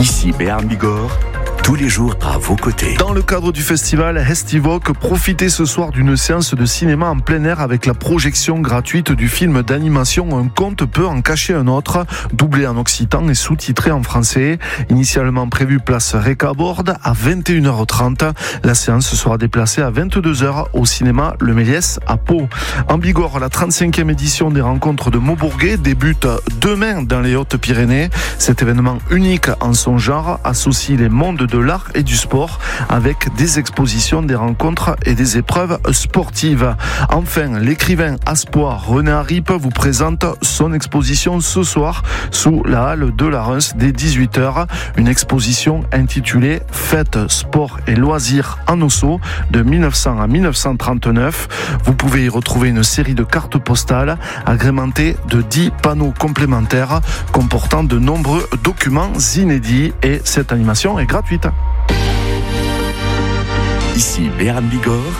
Ici Béarn Bigorre, tous les jours à vos côtés. Dans le cadre du festival Estivoque, profitez ce soir d'une séance de cinéma en plein air avec la projection gratuite du film d'animation Un conte peut en cacher un autre, doublé en occitan et sous-titré en français. Initialement prévu place Récabord à 21h30. La séance sera déplacée à 22h au cinéma Le Méliès à Pau. En Bigorre, la 35e édition des rencontres de Maubourguet débute demain dans les Hautes-Pyrénées. Cet événement unique en son genre associe les mondes de l'art et du sport avec des expositions, des rencontres et des épreuves sportives. Enfin, l'écrivain Aspoir René Harip vous présente son exposition ce soir sous la halle de la Reims dès 18h. Une exposition intitulée Fêtes, sport et loisirs en Ossau de 1900 à 1939. Vous pouvez y retrouver une série de cartes postales agrémentées de 10 panneaux complémentaires comportant de nombreux documents inédits et cette animation est gratuite. Ici Béarn Bigorre.